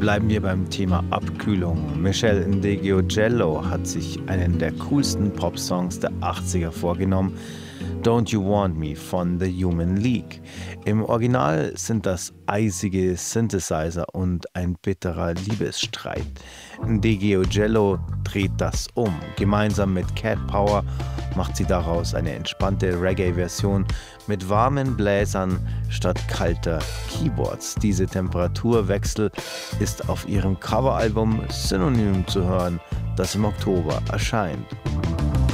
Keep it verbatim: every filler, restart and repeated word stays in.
Bleiben wir beim Thema Abkühlung. Michelle Ndegeocello hat sich einen der coolsten Pop-Songs der achtziger vorgenommen, Don't You Want Me von The Human League. Im Original sind das eisige Synthesizer und ein bitterer Liebesstreit. Ndegeocello dreht das um. Gemeinsam mit Cat Power macht sie daraus eine entspannte Reggae-Version mit warmen Bläsern statt kalter Keyboards. Diese Temperaturwechsel ist auf ihrem Coveralbum Synonym zu hören, das im Oktober erscheint.